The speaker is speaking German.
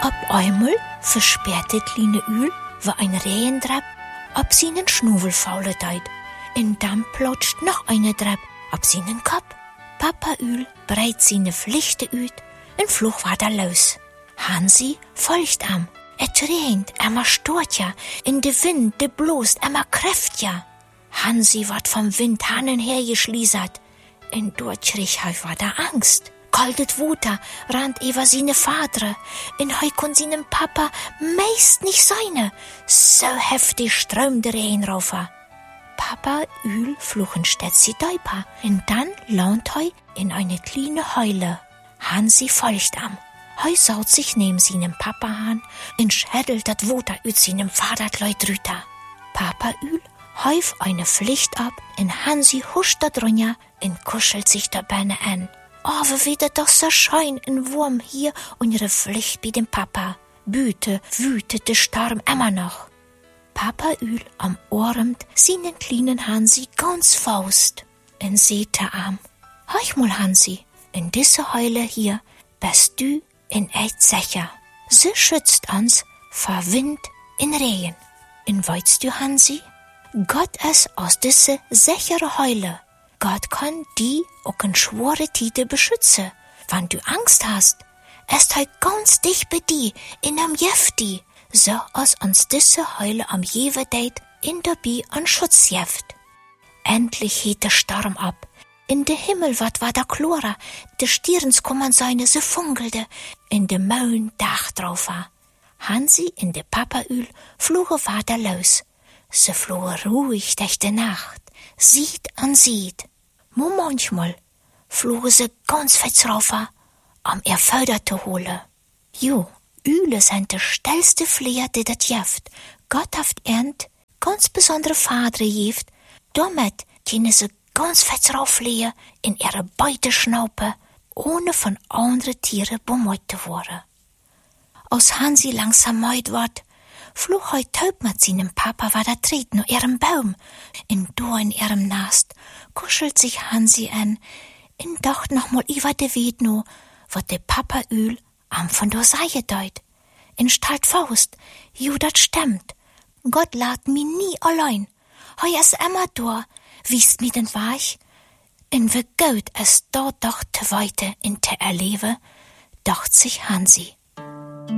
Ab einmal versperrte kleine Ühl, wo ein Rehendrapp ab seinen Schnuvel faule deit. Und dann plotscht noch eine Drapp ab seinen Kopf. Papa Ühl breit seine Pflichte üt und fluch war da los. Hansi folgt am. Et regnet, emmer stort ja, in de Wind, de blost, emmer kräft ja. Hansi ward vom Wind hannen hergeschliesert, und dort krieg war da Angst. Kaltet Wuter rannt über seine Vater, und heu kon seinem Papa meist nicht seine, so heftig strömte Regen raufer. Papa Ühl fluchen stets sie Däuper, und dann lohnt heu in eine kleine Heule. Hansi folgt am. Heu saut sich neben seinem Papa an und schädelt dat Wuter üt seinem Vater Rüter. Papa Ühl häuf eine Pflicht ab, und Hansi huscht da drunja und kuschelt sich da Beine an. Oh, wie wieder doch so schein und warm hier und ihre Pflicht bei dem Papa. Büte, wütet der Sturm immer noch. Papa Ühl am Ohremt seinen kleinen Hansi ganz Faust und sehte am. Heuch mal, Hansi, in diese Heule hier bist du in echt sicher. Sie schützt uns vor Wind und Regen. Und weißt du, Hansi, Gott ist aus diese sichere Heule. Gott kann die auch in schwere Tite beschützen. Wenn du Angst hast, ist halt ganz dicht bei dir, in am Jefti, so als uns diese Heule am Jewe deit, in dabei an Schutz jeft. Endlich hielt der Sturm ab. In de Himmel wat war da Chlora, de Stirns kommen seine se funkelte, in de Maun Dach drauf war. Hansi in de Papa-Ühl floge weiter los. Se floge ruhig durch de Nacht, sieht an sieht. Mo manchmal floge se ganz fett drauf, am ihr Förder zu holen. Jo, Ühle sind de stellste Flieger, die dat jeft. Gott haft ernt ganz besondere Vater jeft, damit können se ganz fett rauffliehen in ihre Beute schnaupe, ohne von anderen Tieren bemeut zu werden. Als Hansi langsam meut ward, flog heut taub mit seinem Papa weiter treten auf ihrem Baum. In ihrem Nast kuschelt sich Hansi an, und dacht noch mal über de Weht no, wat de Papa Ühl am von der Seite deut. In Stalt Faust, jo, dat stimmt. Gott lad mi nie allein. Heu is immer da, wie's mi den Weich? In wie gut es dort doch te weite in te erlebe, dacht sich Hansi.